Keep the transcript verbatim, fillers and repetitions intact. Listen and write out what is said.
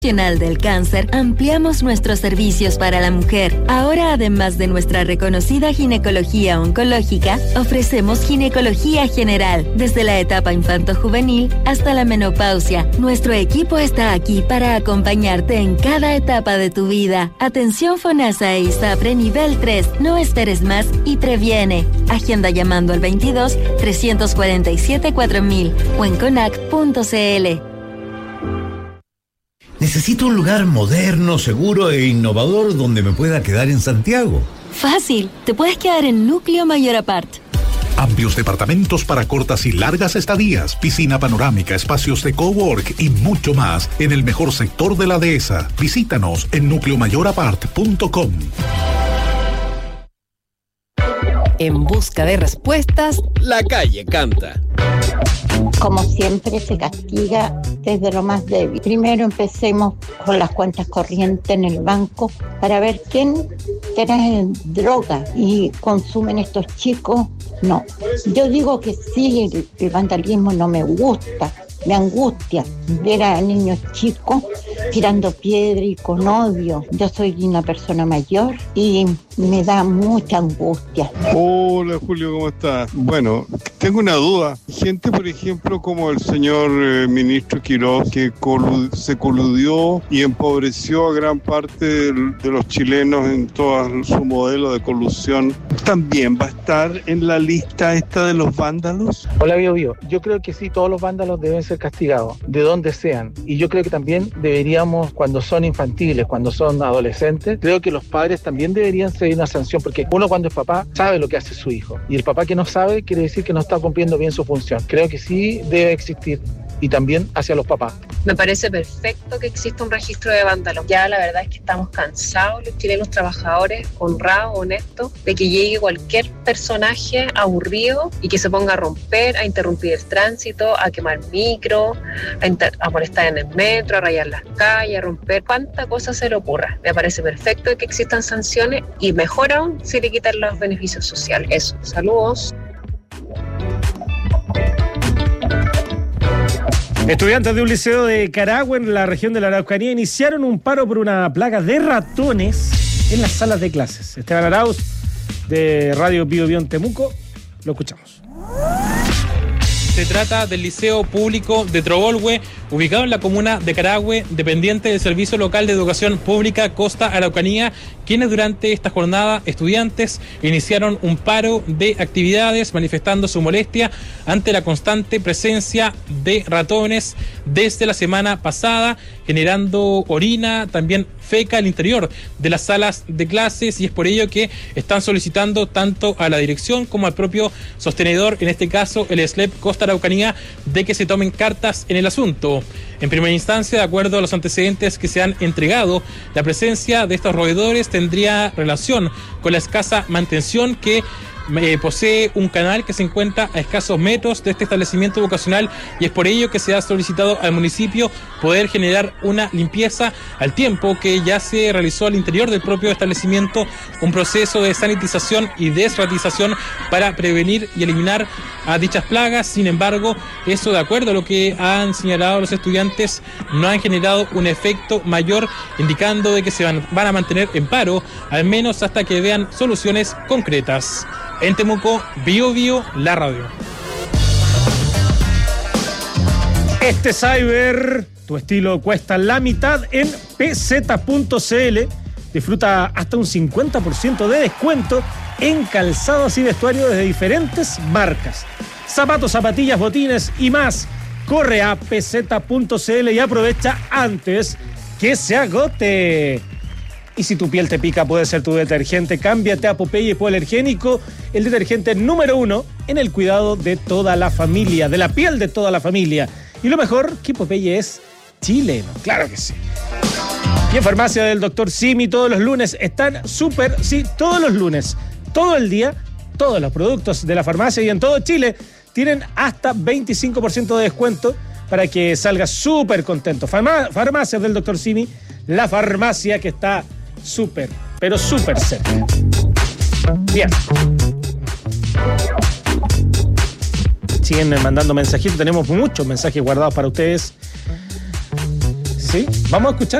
Nacional del Cáncer, ampliamos nuestros servicios para la mujer. Ahora, además de nuestra reconocida ginecología oncológica, ofrecemos ginecología general, desde la etapa infanto-juvenil hasta la menopausia. Nuestro equipo está aquí para acompañarte en cada etapa de tu vida. Atención FONASA e ISAPRE nivel tres. No esperes más y previene. Agenda llamando al veintidós, trescientos cuarenta y siete, cuatro mil o en conac punto c l. Necesito un lugar moderno, seguro e innovador donde me pueda quedar en Santiago. Fácil, te puedes quedar en Núcleo Mayor Apart. Amplios departamentos para cortas y largas estadías, piscina panorámica, espacios de cowork y mucho más en el mejor sector de la dehesa. Visítanos en núcleo mayor apart punto com. En busca de respuestas, la calle canta. Como siempre, se castiga desde lo más débil. Primero empecemos con las cuentas corrientes en el banco para ver quién tiene droga y consumen estos chicos. No, yo digo que sí, el, el vandalismo no me gusta, me angustia ver a niños chicos tirando piedra y con odio. Yo soy una persona mayor y me da mucha angustia. Hola Julio, ¿cómo estás? Bueno, tengo una duda. Gente, por ejemplo, como el señor eh, ministro Quiroz, que colu- se coludió y empobreció a gran parte de, de los chilenos en todo su modelo de colusión, ¿también va a estar en la lista esta de los vándalos? Hola, Bio Bio. Yo creo que sí, todos los vándalos deben ser castigados, de donde sean. Y yo creo que también deberíamos, cuando son infantiles, cuando son adolescentes, creo que los padres también deberían seguir una sanción, porque uno cuando es papá sabe lo que hace su hijo. Y el papá que no sabe quiere decir que no está cumpliendo bien su función. Creo que sí debe existir. Y también hacia los papás. Me parece perfecto que exista un registro de vándalos. Ya la verdad es que estamos cansados, los chilenos trabajadores, honrados, honestos, de que llegue cualquier personaje aburrido y que se ponga a romper, a interrumpir el tránsito, a quemar micro, a, inter- a molestar en el metro, a rayar las calles, a romper, cuánta cosa se le ocurra. Me parece perfecto que existan sanciones y mejor aún si le quitan los beneficios sociales. Eso, saludos. Estudiantes de un liceo de Carahue, en la región de la Araucanía, iniciaron un paro por una plaga de ratones en las salas de clases. Esteban Arauz, de Radio Bio Bio en Temuco, lo escuchamos. Se trata del Liceo Público de Trobolhue, ubicado en la comuna de Carahue, dependiente del Servicio Local de Educación Pública Costa Araucanía, quienes durante esta jornada, estudiantes, iniciaron un paro de actividades manifestando su molestia ante la constante presencia de ratones desde la semana pasada, generando orina, también feca al interior de las salas de clases, y es por ello que están solicitando tanto a la dirección como al propio sostenedor, en este caso el S L E P Costa Araucanía, de que se tomen cartas en el asunto. En primera instancia, de acuerdo a los antecedentes que se han entregado, la presencia de estos roedores tendría relación con la escasa mantención que Eh, posee un canal que se encuentra a escasos metros de este establecimiento vocacional, y es por ello que se ha solicitado al municipio poder generar una limpieza, al tiempo que ya se realizó al interior del propio establecimiento un proceso de sanitización y desratización para prevenir y eliminar a dichas plagas. Sin embargo, eso, de acuerdo a lo que han señalado los estudiantes, no han generado un efecto mayor, indicando de que se van, van a mantener en paro, al menos hasta que vean soluciones concretas. En Temuco, Bio Bio, la radio. Este Cyber, tu estilo cuesta la mitad en p z punto c l. Disfruta hasta un cincuenta por ciento de descuento en calzados y vestuario desde diferentes marcas. Zapatos, zapatillas, botines y más. Corre a p z punto c l y aprovecha antes que se agote. Y si tu piel te pica, puede ser tu detergente. Cámbiate a Popeye Hipoalergénico, el detergente número uno en el cuidado de toda la familia, de la piel de toda la familia. Y lo mejor, que Popeye es chileno, claro que sí. Y en Farmacia del doctor Simi, todos los lunes están súper, sí, todos los lunes, todo el día, todos los productos de la farmacia y en todo Chile tienen hasta veinticinco por ciento de descuento para que salgas súper contento. Farma- Farmacia del doctor Simi, la farmacia que está súper, pero súper cerca. Bien. Siguen mandando mensajitos, tenemos muchos mensajes guardados para ustedes. Sí, vamos a escuchar.